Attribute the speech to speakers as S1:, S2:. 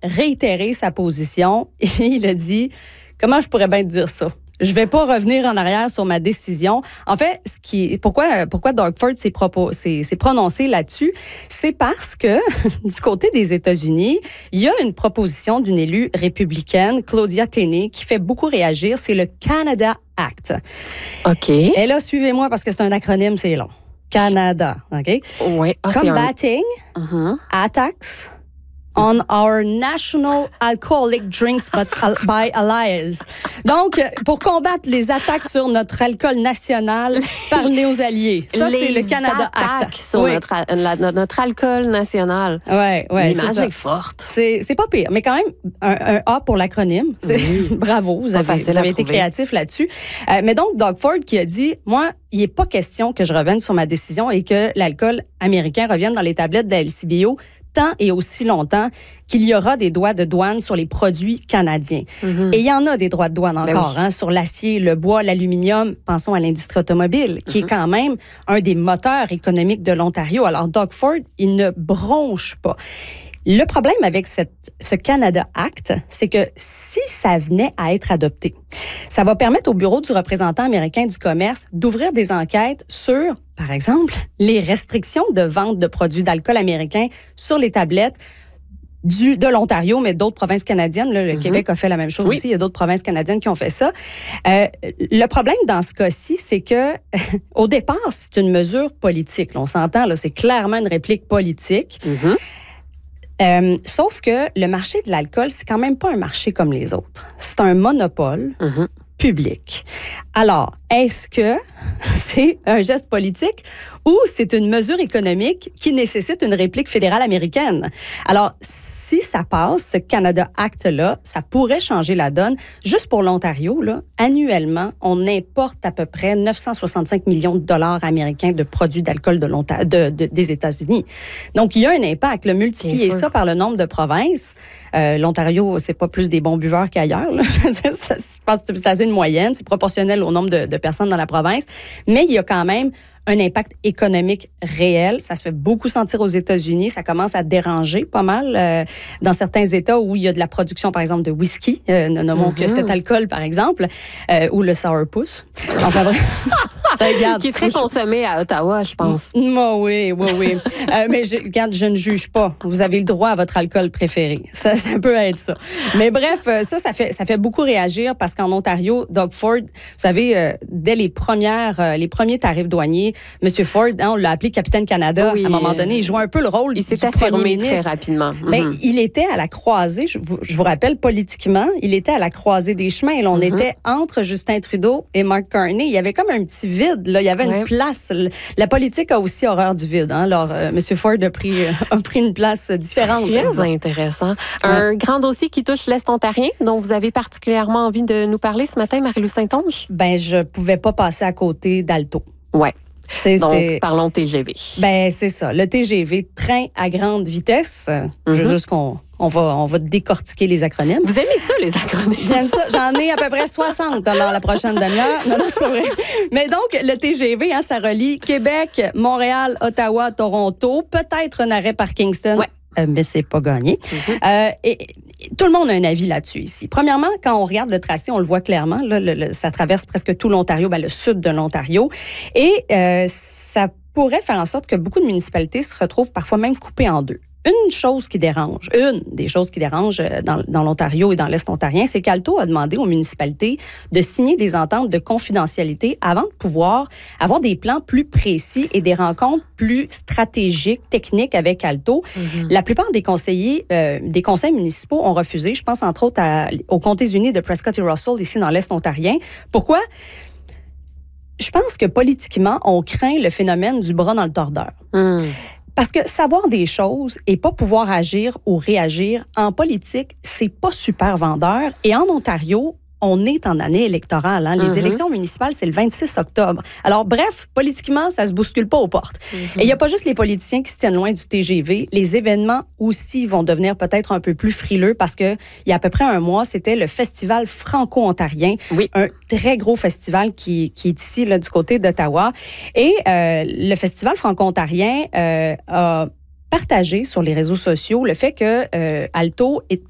S1: réitéré sa position et il a dit, comment je pourrais bien te dire ça? Je vais pas revenir en arrière sur ma décision. En fait, pourquoi Doug Ford s'est prononcé là-dessus, c'est parce que du côté des États-Unis, il y a une proposition d'une élue républicaine, Claudia Tenney, qui fait beaucoup réagir. C'est le Canada Act.
S2: OK.
S1: Et là, suivez-moi parce que c'est un acronyme, c'est long. Canada, OK?
S2: Oui.
S1: Combating attacks on our national alcoholic drinks by allies. Donc, pour combattre les attaques sur notre alcool national par nos alliés. Ça, c'est le Canada Act.
S2: Sur notre alcool national.
S1: Oui.
S2: L'image est forte.
S1: C'est pas pire, mais quand même, un A pour l'acronyme. Bravo, vous avez été créatif là-dessus. Mais donc, Doug Ford qui a dit, moi, il n'est pas question que je revienne sur ma décision et que l'alcool américain revienne dans les tablettes de la LCBO tant et aussi longtemps qu'il y aura des droits de douane sur les produits canadiens. Et il y en a des droits de douane encore, sur l'acier, le bois, l'aluminium. Pensons à l'industrie automobile, qui est quand même un des moteurs économiques de l'Ontario. Alors, Doug Ford, il ne bronche pas. Le problème avec ce Canada Act, c'est que si ça venait à être adopté, ça va permettre au Bureau du représentant américain du commerce d'ouvrir des enquêtes sur, par exemple, les restrictions de vente de produits d'alcool américains sur les tablettes de l'Ontario, mais d'autres provinces canadiennes. Là, le Québec a fait la même chose aussi. Il y a d'autres provinces canadiennes qui ont fait ça. Le problème dans ce cas-ci, c'est que au départ, c'est une mesure politique. Là, on s'entend, là, c'est clairement une réplique politique. Sauf que le marché de l'alcool, c'est quand même pas un marché comme les autres. C'est un monopole public. Alors, est-ce que c'est un geste politique ou c'est une mesure économique qui nécessite une réplique fédérale américaine? Alors, si ça passe, ce Canada Act-là, ça pourrait changer la donne. Juste pour l'Ontario, là, annuellement, on importe à peu près 965 millions de dollars américains de produits d'alcool des États-Unis. Donc, il y a un impact. Là, multiplier ça par le nombre de provinces. L'Ontario, c'est pas plus des bons buveurs qu'ailleurs. Là. Je pense que c'est assez une moyenne. C'est proportionnel au nombre de personnes dans la province. Mais il y a quand même un impact économique réel. Ça se fait beaucoup sentir aux États-Unis. Ça commence à déranger pas mal dans certains États où il y a de la production, par exemple, de whisky. Ne nommons que cet alcool, par exemple, ou le sourpuss. Enfin, bref.
S2: Qui est très consommé à Ottawa, je pense.
S1: Oui. Mais je ne juge pas. Vous avez le droit à votre alcool préféré. Ça peut être ça. Mais bref, ça fait beaucoup réagir parce qu'en Ontario, Doug Ford, vous savez, dès les premiers tarifs douaniers, M. Ford, on l'a appelé Capitaine Canada. À un moment donné, il jouait un peu le rôle du premier ministre.
S2: Très rapidement.
S1: Il était à la croisée, je vous rappelle, politiquement, il était à la croisée des chemins. Et on était entre Justin Trudeau et Mark Carney. Il y avait comme un petit vide. Là. Il y avait une place. La politique a aussi horreur du vide. Alors, M. Ford a pris une place différente.
S2: Très intéressant. Un grand dossier qui touche l'Est ontarien, dont vous avez particulièrement envie de nous parler ce matin, Marie-Lou Saint-Onge?
S1: Je ne pouvais pas passer à côté d'Alto.
S2: Oui. Donc, parlons TGV.
S1: C'est ça. Le TGV, train à grande vitesse. Je veux juste qu'on va décortiquer les acronymes.
S2: Vous aimez ça, les acronymes?
S1: J'aime ça. J'en ai à peu près 60 dans la prochaine demi-heure. Non, c'est pas vrai. Mais donc, le TGV, ça relie Québec, Montréal, Ottawa, Toronto. Peut-être un arrêt par Kingston.
S2: Ouais.
S1: Mais c'est pas gagné. Et tout le monde a un avis là-dessus ici. Premièrement, quand on regarde le tracé, on le voit clairement. Là, ça traverse presque tout l'Ontario, le sud de l'Ontario. Et ça pourrait faire en sorte que beaucoup de municipalités se retrouvent parfois même coupées en deux. Une des choses qui dérange dans l'Ontario et dans l'Est ontarien, c'est qu'Alto a demandé aux municipalités de signer des ententes de confidentialité avant de pouvoir avoir des plans plus précis et des rencontres plus stratégiques, techniques avec Alto. La plupart des conseils municipaux ont refusé. Je pense entre autres aux Comtés unis de Prescott et Russell, ici dans l'Est ontarien. Pourquoi? Je pense que politiquement, on craint le phénomène du bras dans le tordeur. Parce que savoir des choses et pas pouvoir agir ou réagir en politique, c'est pas super vendeur. Et en Ontario, on est en année électorale. Les élections municipales, c'est le 26 octobre. Alors, bref, politiquement, ça se bouscule pas aux portes. Et il n'y a pas juste les politiciens qui se tiennent loin du TGV. Les événements aussi vont devenir peut-être un peu plus frileux parce que il y a à peu près un mois, c'était le Festival franco-ontarien. Un très gros festival qui est ici, là, du côté d'Ottawa. Et le Festival franco-ontarien a partagé sur les réseaux sociaux le fait que Alto est